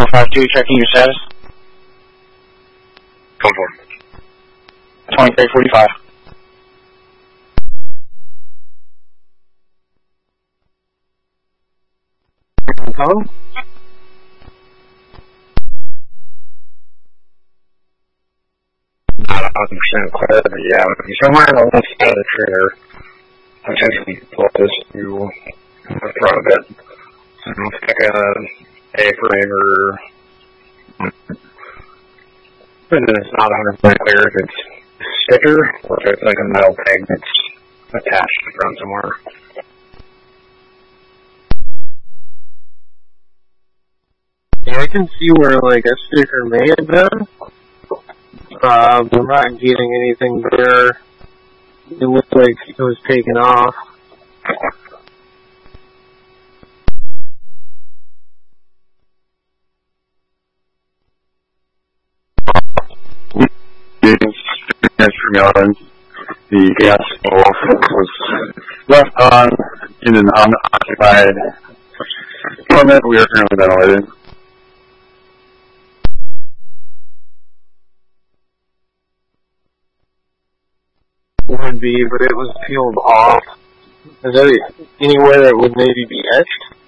452, checking your status. Come for 2345. Hello? Not 100% clear, but yeah, somewhere on the left side of the trailer, potentially close to the front of it. It's like a A-frame or... But it's not 100% clear if it's a sticker or if it's like a metal peg that's attached to the front somewhere. Yeah, I can see where, like, a sticker may have been. I'm not getting anything there. It looked like it was taken off. The gas stove was left on in an unoccupied apartment. We are currently ventilating. Would be, but it was peeled off. Is there anywhere that would maybe be etched?